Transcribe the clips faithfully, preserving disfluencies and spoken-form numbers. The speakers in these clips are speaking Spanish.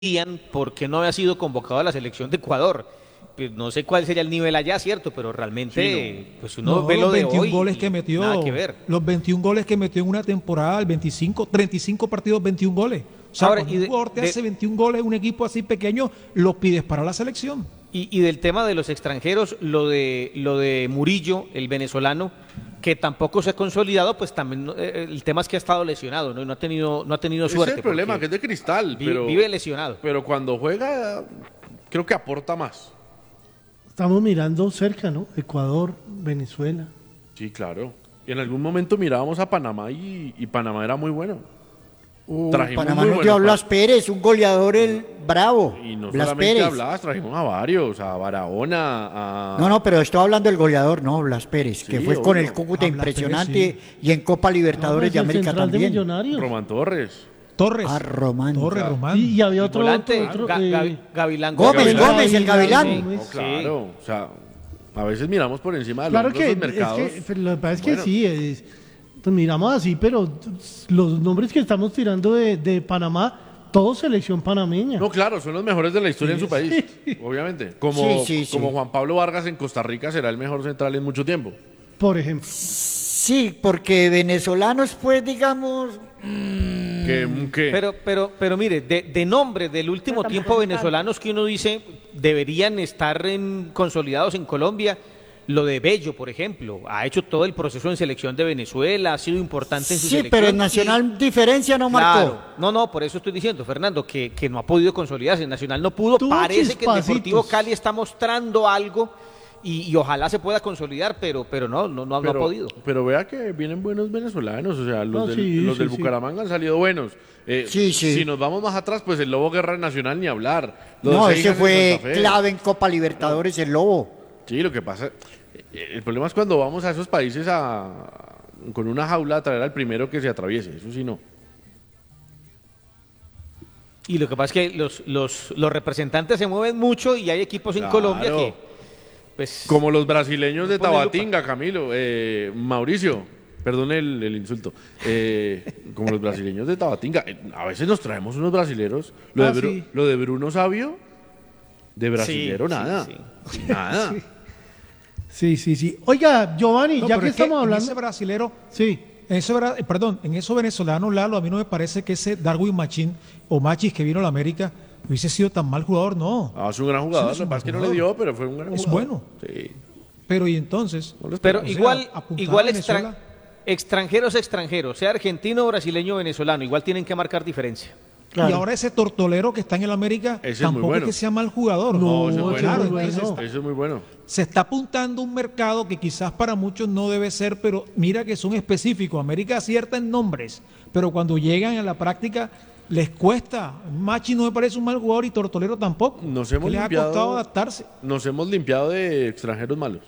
por qué no había sido convocado a la selección de Ecuador. Pues no sé cuál sería el nivel allá, ¿cierto? Pero realmente, sí, no. pues uno no, ve lo de veintiún hoy goles que metió, nada que ver. Los veintiún goles que metió en una temporada, el veinticinco, treinta y cinco partidos, veintiún goles. O sea, Ahora, cuando un jugador te de, hace veintiún goles, un equipo así pequeño, lo pides para la selección. Y, y del tema de los extranjeros, lo de, lo de Murillo, el venezolano, que tampoco se ha consolidado, pues también eh, el tema es que ha estado lesionado, ¿no? Y no ha tenido, no ha tenido Ese suerte. Es el problema, que es de cristal, vive, pero vive lesionado. Pero cuando juega, creo que aporta más. Estamos mirando cerca, ¿no? Ecuador, Venezuela. Sí, claro. Y en algún momento mirábamos a Panamá y, y Panamá era muy bueno. Uh, Panamá nos dio a Blas Pérez, un goleador el bravo. Y no Blas solamente Pérez. a Blas, trajimos a varios, a Barahona, a... No, no, pero estoy hablando del goleador, no, Blas Pérez, sí, que fue obvio. Con el Cúcuta ah, impresionante Pérez, sí. Y en Copa Libertadores no, de América también. De Román Torres. Torres. Ah, Román. Torres, Román. Y, y había otro, volante, otro, Ga, eh, Gavi, Gavilán. Gómez, Gavilán. Gómez, el Gavilán. Sí. No, claro, o sea, a veces miramos por encima de claro los que, mercados. Es que, lo que pasa es que bueno. sí, es, pues miramos así, pero los nombres que estamos tirando de, de Panamá, todos selección panameña. No, claro, son los mejores de la historia sí, en su país, sí. obviamente. Como, sí, sí, como sí. Juan Pablo Vargas en Costa Rica será el mejor central en mucho tiempo. Por ejemplo. Sí, porque venezolanos, pues, digamos... Mmm... ¿Qué, qué? Pero, pero, pero mire, de, de nombre del último tiempo venezolanos que uno dice deberían estar en, consolidados en Colombia... Lo de Bello, por ejemplo, ha hecho todo el proceso en selección de Venezuela, ha sido importante en su sí, selección. Sí, pero en Nacional y... diferencia no marcó. Claro, no, no, por eso estoy diciendo, Fernando, que, que no ha podido consolidarse. En Nacional no pudo, Tuvo parece chispacitos. Que el Deportivo Cali está mostrando algo y, y ojalá se pueda consolidar, pero, pero no, no, no, pero, no ha podido. Pero vea que vienen buenos venezolanos, o sea, los no, del, sí, los sí, del sí. Bucaramanga han salido buenos. Eh, sí, sí. Si nos vamos más atrás, pues el Lobo Guerra Nacional ni hablar. Los no, ese fue clave en Copa Libertadores, no. El Lobo. Sí, lo que pasa... El problema es cuando vamos a esos países a, con una jaula a traer al primero que se atraviese, eso sí no. Y lo que pasa es que los, los, los representantes se mueven mucho y hay equipos en claro. Colombia que... Pues, como los brasileños de Tabatinga, Camilo, eh, Mauricio, perdón el, el insulto, eh, como los brasileños de Tabatinga, eh, a veces nos traemos unos brasileros, lo, ah, de, Bru, sí. lo de Bruno Sabio, de brasilero sí, nada, sí, sí. nada. Sí. Sí, sí, sí. Oiga, Giovanni, no, ya que estamos que hablando... En ese brasilero, sí. En eso, perdón, en esos venezolanos, Lalo, a mí no me parece que ese Darwin Machín o Machis que vino a la América hubiese sido tan mal jugador, no. Ah, es un gran jugador, lo que pasa es que no le dio, pero fue un gran es jugador. Es bueno. Sí. Pero y entonces... Pero igual, sea, igual extra, extranjeros, extranjeros, sea argentino, brasileño, venezolano, igual tienen que marcar diferencia. Claro. Y ahora ese Tortolero que está en el América ese tampoco es, bueno. es que sea mal jugador. No, ese, no es claro, bueno. Entonces, Eso es muy bueno. Se está apuntando un mercado que quizás para muchos no debe ser, pero mira que son específicos. América acierta en nombres, pero cuando llegan a la práctica les cuesta. Machi no me parece un mal jugador y Tortolero tampoco. Nos hemos les limpiado, ha costado adaptarse. Nos hemos limpiado de extranjeros malos.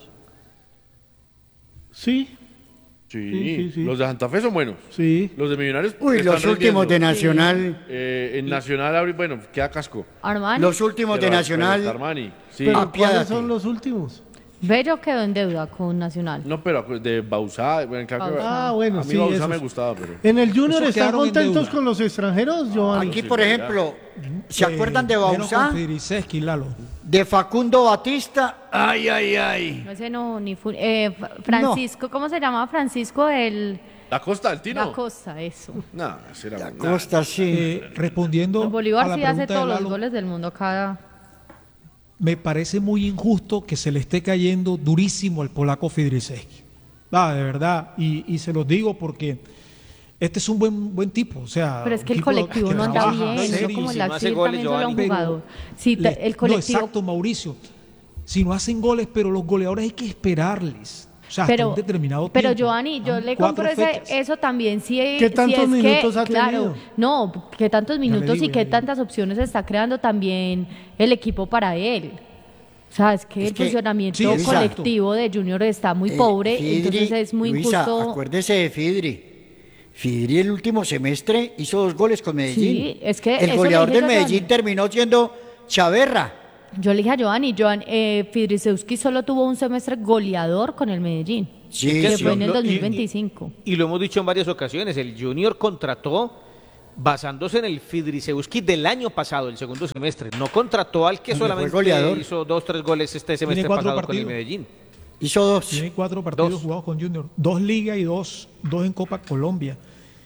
Sí. Sí, sí, sí, sí, los de Santa Fe son buenos. Sí. Los de Millonarios. Uy, los últimos de Nacional. Sí. Eh, en Nacional, bueno, queda casco. Armani. Los últimos pero, de Nacional. Pero Armani. Sí. Pero ¿cuáles son los últimos? Bello quedó en deuda con Nacional. No, pero de Bausá. Bueno, claro que, ah, bueno, a mí sí. Bausá esos. me gustaba, pero. ¿En el Junior están contentos con los extranjeros, Giovanni? Aquí, por ejemplo, ¿se acuerdan de Bausá? De Facundo Batista. Ay, ay, ay. No, ese no, ni fu eh, Francisco, no. ¿Cómo se llama Francisco? El... La Costa, el Tino. La Costa, eso. No, será La Costa, sí. Eh, respondiendo en Bolívar a la sí hace todos Lalo, los goles del mundo cada... Me parece muy injusto que se le esté cayendo durísimo al polaco Fidriszewski. Ah, de verdad. Y, y se los digo porque este es un buen buen tipo. O sea, pero es que el colectivo que no anda bien. Serio, no como si la no hace goles, también solo un jugador. Sí, le, el colectivo... No, exacto, Mauricio. Si no hacen goles, pero los goleadores hay que esperarles. O sea, pero, hasta un determinado pero tiempo. Giovanni, yo ¿no? le Cuatro compro ese, fechas. eso también. Si, ¿Qué tantos si es minutos que, ha tenido? Claro, no, qué tantos minutos digo, y qué tantas opciones está creando también el equipo para él. O sea, es que es el que, funcionamiento sí, colectivo de Junior está muy eh, pobre, Fidri, entonces es muy Luisa, injusto. Acuérdese de Fidri. Fidri el último semestre hizo dos goles con Medellín. Sí, es que el goleador del Medellín Giovanni. Terminó siendo Chaverra. Yo le dije a Giovanni, Joan, eh, Fidriszewski solo tuvo un semestre goleador con el Medellín. Sí, que sí. fue en el Lo, dos mil veinticinco. Y, y lo hemos dicho en varias ocasiones, el Junior contrató basándose en el Fidrisewski del año pasado, el segundo semestre. No contrató al que solamente hizo dos, tres goles este semestre pasado partidos. Con el Medellín. Hizo dos. Tiene cuatro partidos dos. jugados con Junior. Dos Liga y dos, dos en Copa Colombia.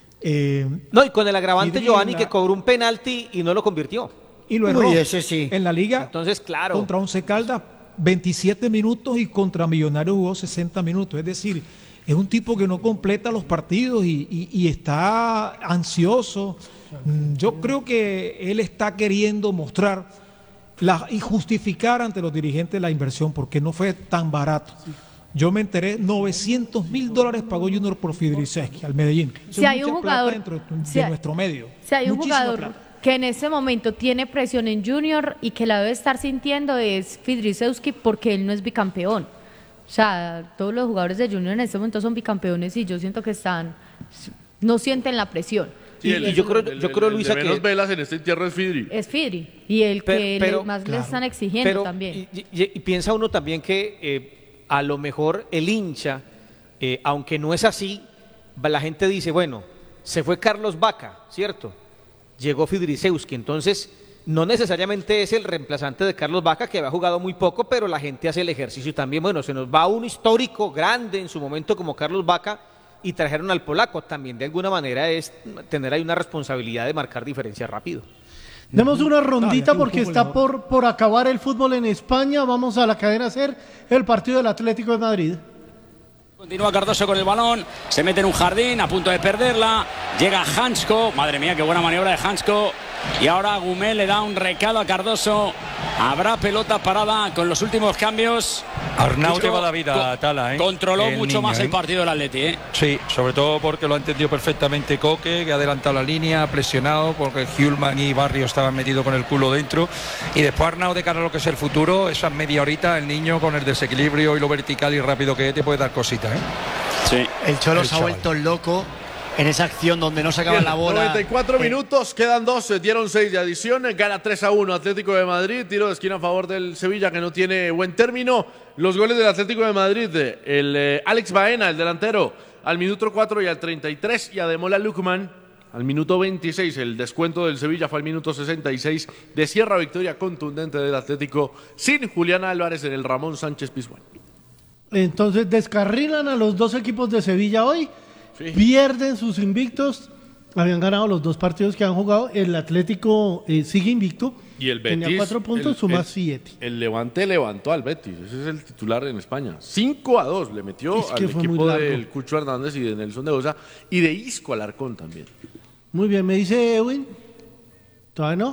Eh, no, y con el agravante Giovanni la... que cobró un penalti y no lo convirtió. Y lo erró. Uy, ese sí. En la Liga, entonces, claro. Contra Once Caldas, veintisiete minutos y contra Millonarios jugó sesenta minutos. Es decir, es un tipo que no completa los partidos y, y, y está ansioso. Yo creo que él está queriendo mostrar la, y justificar ante los dirigentes la inversión porque no fue tan barato. Yo me enteré, novecientos mil dólares pagó Junior por Fidrisewski al Medellín. Si hay un jugador dentro de, si de hay, nuestro medio. Si hay un jugador plata. que en ese momento tiene presión en Junior y que la debe estar sintiendo es Fidrisewski porque él no es bicampeón. O sea, todos los jugadores de Junior en este momento son bicampeones y yo siento que están, no sienten la presión. Sí, el, y yo creo, yo creo Luisa, que menos velas en este entierro es Fidri. Es Fidri y el pero, que pero, más claro. le están exigiendo pero, también. Y, y, y piensa uno también que eh, a lo mejor el hincha, eh, aunque no es así, la gente dice, bueno, se fue Carlos Vaca, ¿cierto? Llegó Fidrisewski, entonces no necesariamente es el reemplazante de Carlos Vaca, que había jugado muy poco, pero la gente hace el ejercicio y también, bueno, se nos va un histórico grande en su momento como Carlos Vaca y trajeron al polaco, también de alguna manera es tener ahí una responsabilidad de marcar diferencia rápido. Demos una rondita porque está por, por acabar el fútbol en España, vamos a la cadena SER, el partido del Atlético de Madrid. Continúa Cardoso con el balón, se mete en un jardín, a punto de perderla, llega Hansko, madre mía, qué buena maniobra de Hansko, y ahora Gumel le da un recado a Cardoso, habrá pelota parada con los últimos cambios. Arnau lleva la vida a Tala, ¿eh? Controló el mucho niño, más ¿eh? el partido del Atleti, ¿eh? Sí, sobre todo porque lo ha entendido perfectamente Coque, que ha adelantado la línea, ha presionado, porque Hjulman y Barrio estaban metidos con el culo dentro, y después Arnau, de cara a lo que es el futuro, esa media horita, el niño con el desequilibrio y lo vertical y rápido que es, te puede dar cositas, ¿eh? Sí. El Cholo el se ha vuelto loco en esa acción donde no sacaban la bola. noventa y cuatro minutos, quedan doce, dieron seis de adición, gana tres a uno Atlético de Madrid, tiro de esquina a favor del Sevilla que no tiene buen término. Los goles del Atlético de Madrid, el eh, Alex Baena, el delantero, al minuto cuatro y al treinta y tres, y Ademola Lookman al minuto veintiséis, el descuento del Sevilla fue al minuto sesenta y seis, de cierra victoria contundente del Atlético sin Julián Álvarez en el Ramón Sánchez Pizjuán. Entonces descarrilan a los dos equipos de Sevilla hoy, sí. Pierden sus invictos, habían ganado los dos partidos que han jugado, el Atlético eh, sigue invicto, y el Betis, tenía cuatro puntos, el, suma el, siete. El Levante levantó al Betis, ese es el titular en España, cinco a dos le metió es al equipo del Cucho Hernández y de Nelson de Osa, y de Isco Alarcón también. Muy bien, me dice Edwin, ¿todavía no?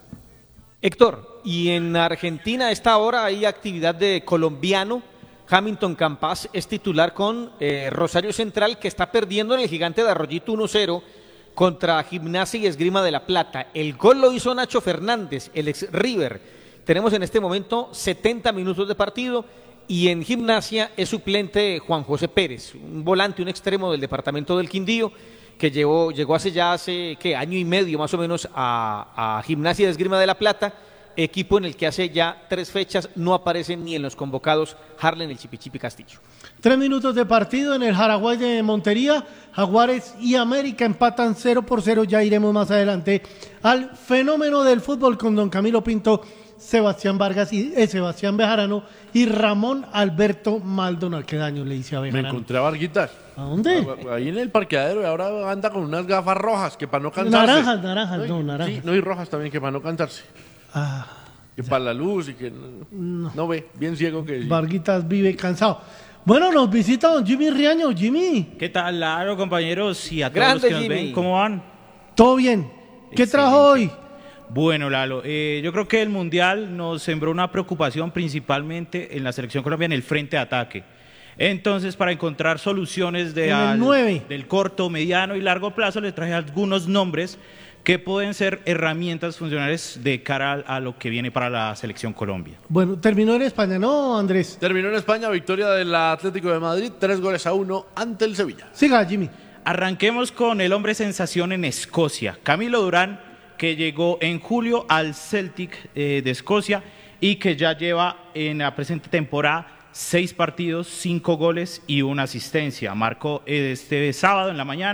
Héctor, y en Argentina a esta hora hay actividad de colombiano. Hamilton Campas es titular con eh, Rosario Central, que está perdiendo en el Gigante de Arroyito uno cero contra Gimnasia y Esgrima de la Plata. El gol lo hizo Nacho Fernández, el ex River. Tenemos en este momento setenta minutos de partido y en Gimnasia es suplente Juan José Pérez, un volante, un extremo del departamento del Quindío, que llegó, llegó hace ya hace ¿qué? año y medio más o menos a, a Gimnasia y Esgrima de la Plata, equipo en el que hace ya tres fechas no aparece ni en los convocados Harlen el Chipichipi Castillo. Tres minutos de partido en el Jaraguay de Montería, Jaguares y América empatan cero por cero, ya iremos más adelante al fenómeno del fútbol con don Camilo Pinto, Sebastián Vargas y eh, Sebastián Bejarano y Ramón Alberto Maldonado. ¿Qué daño le hice a Bejarano? Me encontré a Varguitas. ¿A dónde? Ahí en el parqueadero, y ahora anda con unas gafas rojas que para no cansarse. Naranjas, naranjas, no, naranjas. Sí, no, y rojas también que para no cansarse. Ah, que para la luz y que no, no. no ve, bien ciego que... Varguitas vive cansado. Bueno, nos visita don Jimmy Riaño. Jimmy. ¿Qué tal, Laro, compañeros? Y a todos Grande, los que nos Jimmy. ven, ¿cómo van? Todo bien. ¿Qué Excelente. trajo hoy? Bueno, Lalo, eh, yo creo que el Mundial nos sembró una preocupación principalmente en la selección colombiana en el frente de ataque. Entonces, para encontrar soluciones de al, del corto, mediano y largo plazo, les traje algunos nombres que pueden ser herramientas funcionales de cara a, a lo que viene para la selección Colombia. Bueno, terminó en España, ¿no, Andrés? Terminó en España, victoria del Atlético de Madrid, tres goles a uno ante el Sevilla. Siga, Jimmy. Arranquemos con el hombre sensación en Escocia, Camilo Durán, que llegó en julio al Celtic eh, de Escocia y que ya lleva en la presente temporada seis partidos, cinco goles y una asistencia. Marcó este sábado en la mañana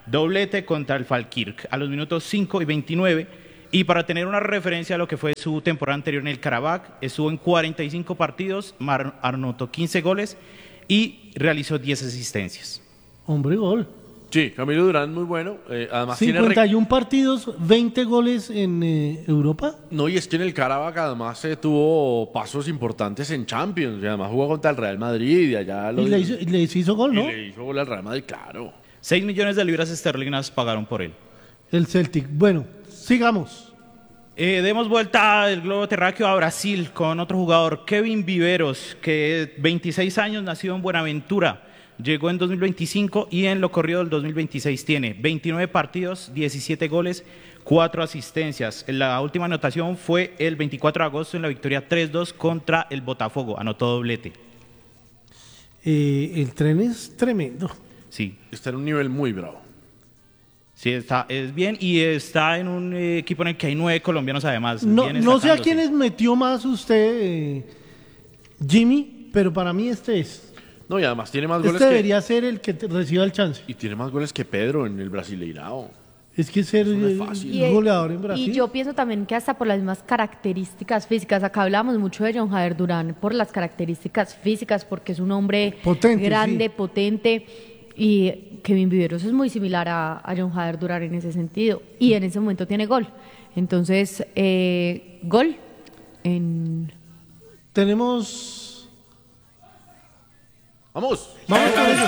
doblete contra el Falkirk a los minutos cinco y veintinueve. Y para tener una referencia a lo que fue su temporada anterior en el Karabakh, estuvo en cuarenta y cinco partidos, anotó quince goles y realizó diez asistencias. Hombre, gol. Sí, Camilo Durán muy bueno. Eh, además cincuenta y uno tiene partidos, veinte goles en eh, Europa. No, y es que en el Karabakh además eh, tuvo pasos importantes en Champions. Y además jugó contra el Real Madrid y allá lo y le hizo, le hizo gol, ¿no? Y le hizo gol al Real Madrid, claro. Seis millones de libras esterlinas pagaron por él. El Celtic. Bueno, sigamos. Eh, demos vuelta del globo terráqueo a Brasil con otro jugador, Kevin Viveros, que veintiséis años, nacido en Buenaventura. Llegó en dos mil veinticinco y en lo corrido del dos mil veintiséis tiene veintinueve partidos, diecisiete goles, cuatro asistencias. La última anotación fue el veinticuatro de agosto en la victoria tres dos contra el Botafogo. Anotó doblete. Eh, el tren es tremendo. Sí. Está en un nivel muy bravo. Sí, está, es bien y está en un eh, equipo en el que hay nueve colombianos además. No, no sé a quiénes metió más usted, eh, Jimmy, pero para mí este es. No, y además tiene más goles este que... debería ser el que te reciba el chance. Y tiene más goles que Pedro en el Brasileirao. Es que ser no es fácil. Y, goleador en Brasil. Y yo pienso también que hasta por las mismas características físicas, acá hablamos mucho de John Jader Durán, por las características físicas, porque es un hombre potente, grande, sí. potente, y Kevin Viveros es muy similar a, a John Jader Durán en ese sentido, y en ese momento tiene gol. Entonces, eh, gol en... Tenemos... Vamos. Vamos con ello.